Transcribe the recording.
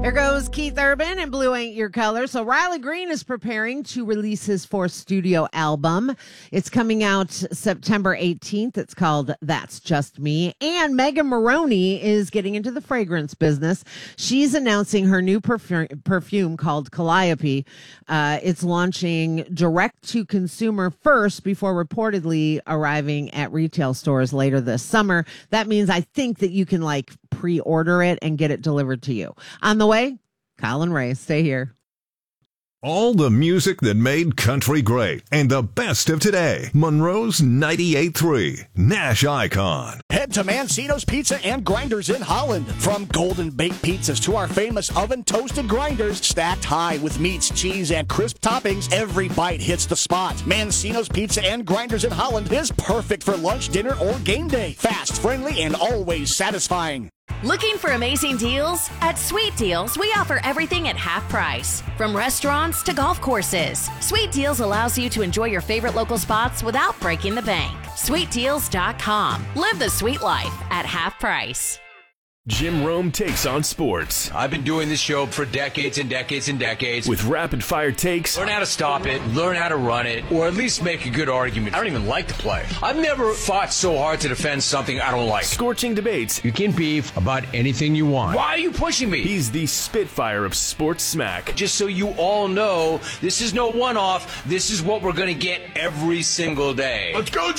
There goes Keith Urban and Blue Ain't Your Color. So Riley Green is preparing to release his fourth studio album. It's coming out September 18th. It's called That's Just Me. And Megan Moroney is getting into the fragrance business. She's announcing her new perfume called Calliope. It's launching direct to consumer first before reportedly arriving at retail stores later this summer. That means I think that you can pre-order it and get it delivered to you. On the way, Colin Ray. Stay here. All the music that made country great and the best of today. Monroe's 98.3 Nash Icon. Head to Mancino's Pizza and Grinders in Holland. From golden baked pizzas to our famous oven toasted grinders, stacked high with meats, cheese, and crisp toppings, every bite hits the spot. Mancino's Pizza and Grinders in Holland is perfect for lunch, dinner, or game day. Fast, friendly, and always satisfying. Looking for amazing deals? At Sweet Deals, we offer everything at half price. From restaurants to golf courses, Sweet Deals allows you to enjoy your favorite local spots without breaking the bank. SweetDeals.com. Live the sweet life at half price. Jim Rome takes on sports. I've been doing this show for decades and decades and decades. With rapid-fire takes. Learn how to stop it, learn how to run it, or at least make a good argument. I don't even like the play. I've never fought so hard to defend something I don't like. Scorching debates. You can beef about anything you want. Why are you pushing me? He's the Spitfire of sports smack. Just so you all know, this is no one-off. This is what we're going to get every single day. Let's go,